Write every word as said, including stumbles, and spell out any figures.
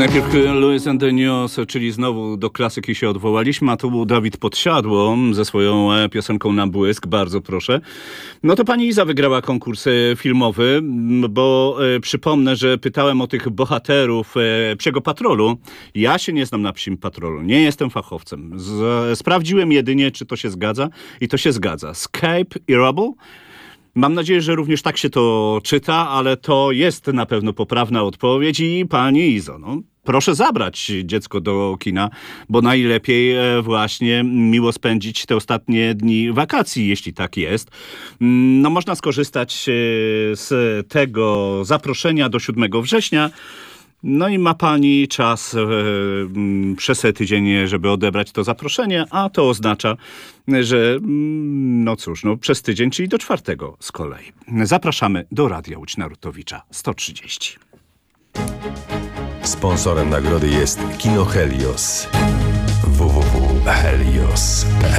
Najpierw Louis and the News, czyli znowu do klasyki się odwołaliśmy, a tu był Dawid Podsiadło ze swoją piosenką Na błysk, bardzo proszę. No to pani Iza wygrała konkurs filmowy, bo e, przypomnę, że pytałem o tych bohaterów e, Psiego Patrolu. Ja się nie znam na Psim Patrolu, nie jestem fachowcem. Z, sprawdziłem jedynie, czy to się zgadza i to się zgadza. Scape Irable? Mam nadzieję, że również tak się to czyta, ale to jest na pewno poprawna odpowiedź i pani Izo, no, proszę zabrać dziecko do kina, bo najlepiej właśnie miło spędzić te ostatnie dni wakacji, jeśli tak jest. No, można skorzystać z tego zaproszenia do siódmego września. No i ma pani czas e, przez tydzień, żeby odebrać to zaproszenie, a to oznacza, że no cóż, no przez tydzień, czyli do czwartego z kolei. Zapraszamy do Radia Łódź Narutowicza sto trzydzieści. Sponsorem nagrody jest Kino Helios. w w w kropka helios kropka p